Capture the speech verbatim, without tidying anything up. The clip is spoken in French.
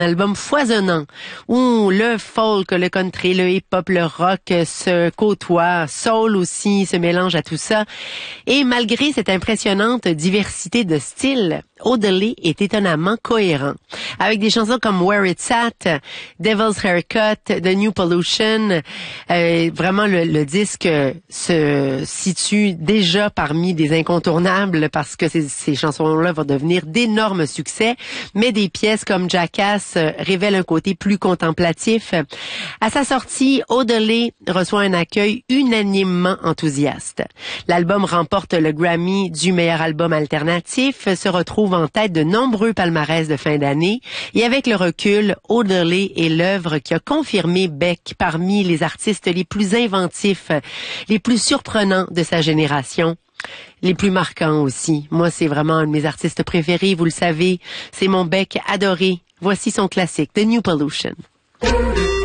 album foisonnant où le folk, le country, le hip-hop, le rock se côtoient, soul aussi se mélange à tout ça. Et malgré cette impressionnante diversité de styles, Odelay est étonnamment cohérent. Avec des chansons comme Where It's At, Devil's Haircut, The New Pollution, euh, vraiment le, le disque se situe déjà parmi des incontournables parce que ces, ces chansons-là vont devenir d'énormes succès, mais des pièces comme Jackass révèlent un côté plus contemplatif. À sa sortie, Odelay reçoit un accueil unanimement enthousiaste. L'album remporte le Grammy du meilleur album alternatif, se retrouve en tête de nombreux palmarès de fin d'année et avec le recul, Odelay est l'œuvre qui a confirmé Beck parmi les artistes les plus inventifs, les plus surprenants de sa génération. Les plus marquants aussi. Moi, c'est vraiment un de mes artistes préférés, vous le savez. C'est mon Beck adoré. Voici son classique, The New Pollution.